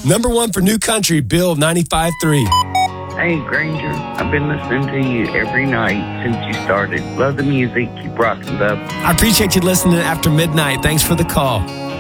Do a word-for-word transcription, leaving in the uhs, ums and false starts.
Number one for New Country, Bill ninety-five three. Hey, Granger, I've been listening to you every night since you started. Love the music. Keep rocking, bub. I appreciate you listening after midnight. Thanks for the call.